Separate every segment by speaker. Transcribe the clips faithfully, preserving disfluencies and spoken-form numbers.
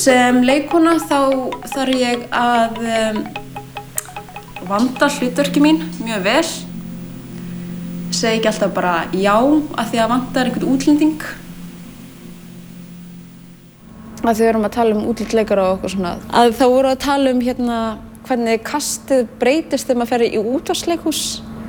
Speaker 1: Sem leikkona þá þarf ég að um, vanda hlutverki mín mjög vel. Segi ekki alltaf bara já af því að vantar einhvern útlending. Að því við erum að tala um útlendleikara og eitthvað svona. Að þá voru að tala um hérna hvernig kastið breytist þegar maður fer í útvarpsleikhús.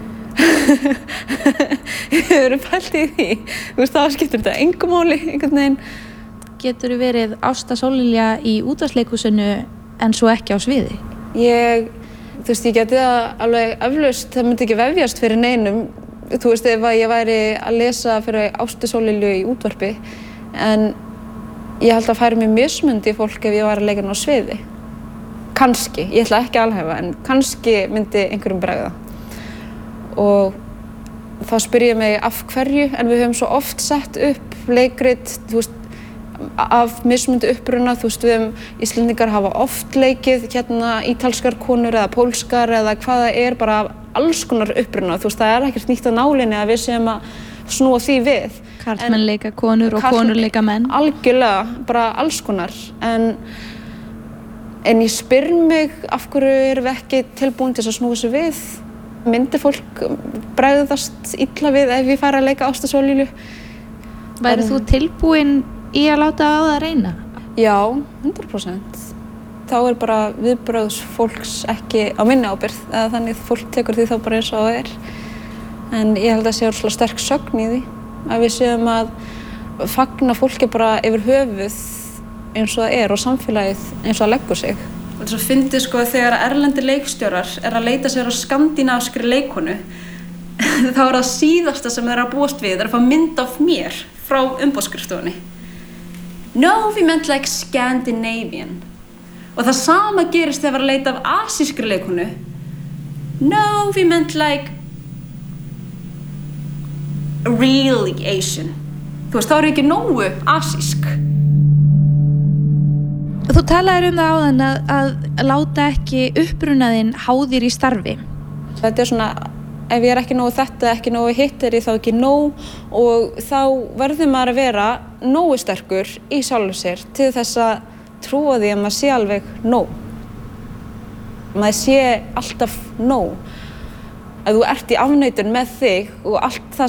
Speaker 1: Ég hefur pælt í því. Þú veist, þá skiptir þetta engu máli einhvern veginn.
Speaker 2: Getur verið Ásta Sóllilja í útvarpsleikhúsinu en svo ekki á sviði?
Speaker 1: Ég, þú veist, ég geti það alveg eflaust, það myndi ekki vefjast fyrir neinum. Þú veist, ef ég væri að lesa fyrir Ástu Sóllilju í útvarpi, en ég held að færi mér mismundi fólk ef ég væri að leika hana á sviði. Kannski, ég ætla ekki að alhæfa, en kannski myndi einhverjum bregða. Og þá spyr ég mig af hverju, en við höfum svo oft sett upp leikrit, þú veist, af mismunandi uppruna, þú veist, við um Íslendingar hafa oft leikið hérna ítalskar konur eða pólskar eða hvað það er, bara af alls konar uppruna, þú veist, það er ekkert nýtt á nálinni að við séum að snúa því við.
Speaker 2: Karlmenn leika konur og konur leika menn.
Speaker 1: Algjörlega, bara alls konar, en, en ég spyr mig af hverju erum við ekki tilbúin til að snúa þessu við. Myndi fólk bregðast illa við ef ég færi að leika Ástu Sóllilju?
Speaker 2: Væri þú tilbúin í að láta á það reyna?
Speaker 1: Já, hundrað prósent. Þá er bara viðbrögðs fólks ekki á minni ábyrgð, eða þannig fólk tekur því þá bara eins og það er. En ég held að það sé rosalega sterk sögn í því, að við séum að fagna fólki bara yfir höfuð eins og það er og samfélagið eins og það leggur sig. Og þess að fyndi sko þegar erlendir leikstjórar er að leita sér á skandinávskri leikonu, þá er það síðasta sem þeir eru að búast við, þeir eru að fá mynd af mér frá umboðsskrifstofunni. No, we meant like Scandinavian. Og það sama gerist þegar var að leita af asískri leikonu. No, we meant like really Asian. Þú veist, þá eru ekki nógu asísk.
Speaker 2: Þú talaðir um það áðan að, að láta ekki upprunaðinn háðir í starfi.
Speaker 1: Þetta er svona, ef ég er ekki nógu þetta, ekki nógu hitt, er ég þá ekki nóg, og þá verður maður að vera nógu sterkur í sjálfu sér til þess að trúa því að maður sé alveg nóg. Maður sé alltaf nóg. Ef þú ert í afneitun með þig og allt það